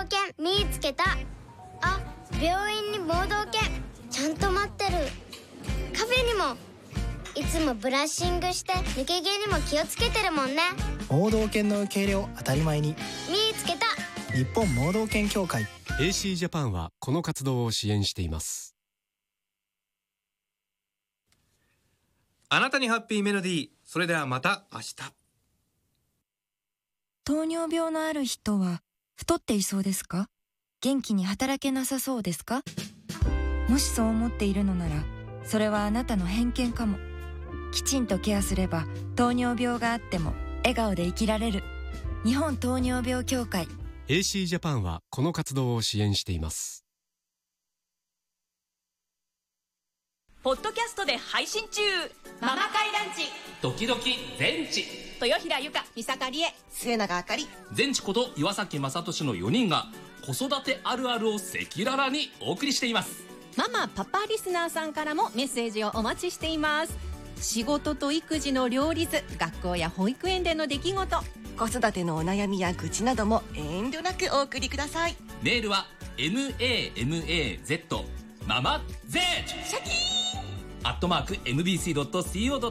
犬見つけた。あ、病院に盲導犬ちゃんと待ってる。カフェにもいつもブラッシングして抜け毛にも気をつけてるもんね。 盲導犬の受け入れを当たり前に。 見つけた。 日本盲導犬協会 AC ジャパンはこの活動を支援しています。 あなたにハッピーメロディー。それではまた明日。 糖尿病のある人は太っていそうですか？元気に働けなさそうですか？もしそう思っているのなら、それはあなたの偏見かも。きちんとケアすれば糖尿病があっても笑顔で生きられる。日本糖尿病協会 AC ジャパンはこの活動を支援しています。 ポッドキャストで配信中。ママ会ランチ、 ドキドキ全知、 豊平由香、三坂理恵、 末永あかり、 全知こと岩崎正俊の4人が子育てあるあるを赤裸々にお送りしています。 ママパパリスナーさんからもメッセージをお待ちしています。仕事と育児の両立、学校や保育園での出来事、 子育てのお悩みや愚痴なども遠慮なくお送りください。 メールは MAMAZ ママゼージ@mbc.co.jp